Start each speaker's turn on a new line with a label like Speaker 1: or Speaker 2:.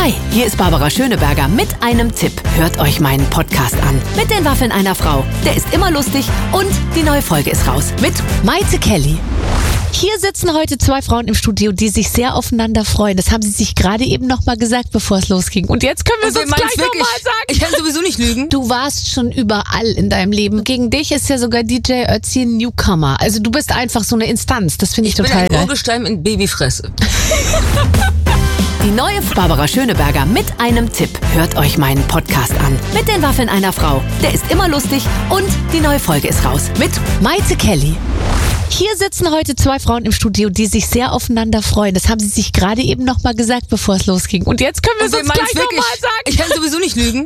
Speaker 1: Hi, hier ist Barbara Schöneberger mit einem Tipp. Hört euch meinen Podcast an. Mit den Waffeln einer Frau. Der ist immer lustig und die neue Folge ist raus. Mit Maite Kelly.
Speaker 2: Hier sitzen heute zwei Frauen im Studio, die sich sehr aufeinander freuen. Das haben sie sich gerade eben nochmal gesagt, bevor es losging. Und jetzt können wir es uns gleich nochmal sagen.
Speaker 3: Ich kann sowieso nicht lügen.
Speaker 2: Du warst schon überall in deinem Leben. Gegen dich ist ja sogar DJ Ötzi ein Newcomer. Also du bist einfach so eine Instanz. Das finde ich total geil.
Speaker 3: Ich bin ein Urgestein in Babyfresse.
Speaker 1: Die neue Barbara Schöneberger mit einem Tipp. Hört euch meinen Podcast an. Mit den Waffeln einer Frau. Der ist immer lustig und die neue Folge ist raus. Mit Maite Kelly.
Speaker 2: Hier sitzen heute zwei Frauen im Studio, die sich sehr aufeinander freuen. Das haben sie sich gerade eben nochmal gesagt, bevor es losging. Und jetzt können wir es uns gleich nochmal sagen.
Speaker 3: Ich kann sowieso nicht lügen.